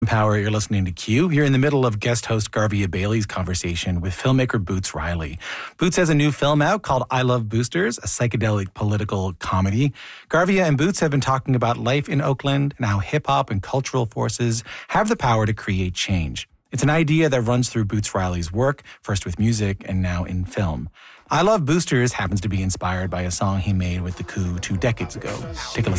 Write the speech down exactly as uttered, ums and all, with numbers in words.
Power. You're listening to Q. You're in the middle of guest host Garvia Bailey's conversation with filmmaker Boots Riley. Boots has a new film out called I Love Boosters, a psychedelic political comedy. Garvia and Boots have been talking about life in Oakland and how hip-hop and cultural forces have the power to create change. It's an idea that runs through Boots Riley's work, first with music and now in film. I Love Boosters happens to be inspired by a song he made with The Coup two decades ago. Take a listen.